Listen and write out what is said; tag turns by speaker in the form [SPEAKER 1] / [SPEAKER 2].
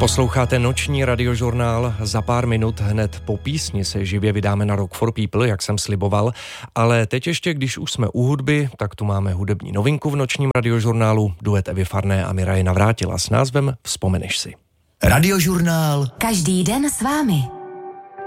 [SPEAKER 1] Posloucháte noční radiožurnál. Za pár minut hned po písni se živě vydáme na Rock for People, jak jsem sliboval. Ale teď ještě, když už jsme u hudby, tak tu máme hudební novinku v nočním radiožurnálu. Duet Evy Farné a Miraje Navrátila s názvem Vzpomeneš si.
[SPEAKER 2] Radiožurnál.
[SPEAKER 3] Každý den s vámi.